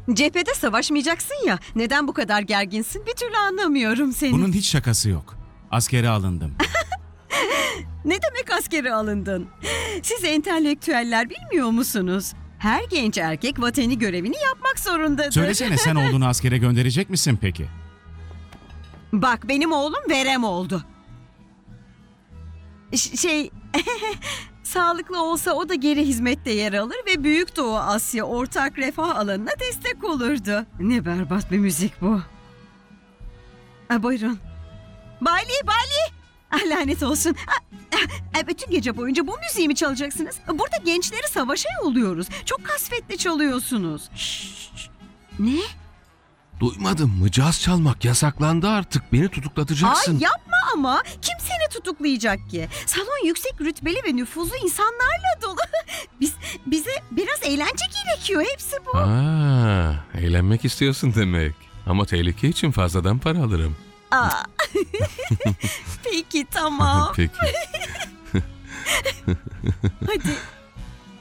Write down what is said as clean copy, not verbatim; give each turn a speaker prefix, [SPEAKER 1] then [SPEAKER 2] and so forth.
[SPEAKER 1] Cephede savaşmayacaksın ya. Neden bu kadar gerginsin? Bir türlü anlamıyorum seni.
[SPEAKER 2] Bunun hiç şakası yok. Askere alındım.
[SPEAKER 1] Ne demek askere alındın? Siz entelektüeller bilmiyor musunuz? Her genç erkek vatani görevini yapmak zorundadır.
[SPEAKER 2] Söylesene, sen oğlunu askere gönderecek misin peki?
[SPEAKER 1] Bak, benim oğlum verem oldu. Sağlıklı olsa o da geri hizmette yer alır ve Büyük Doğu Asya ortak refah alanına destek olurdu. Ne berbat bir müzik bu. Buyurun. Bali! Lanet olsun. Bütün gece boyunca bu müziği mi çalacaksınız? Burada gençleri savaşa yolluyoruz. Çok kasvetli çalıyorsunuz. Ne?
[SPEAKER 3] Duymadın mı? Caz çalmak yasaklandı artık. Beni tutuklatacaksın.
[SPEAKER 1] Ay yapma ama. Kim seni tutuklayacak ki? Salon yüksek rütbeli ve nüfuzlu insanlarla dolu. Bize biraz eğlence gerekiyor. Hepsi bu.
[SPEAKER 3] Eğlenmek istiyorsun demek. Ama tehlike için fazladan para alırım.
[SPEAKER 1] Peki tamam.
[SPEAKER 3] Peki.
[SPEAKER 1] Hadi.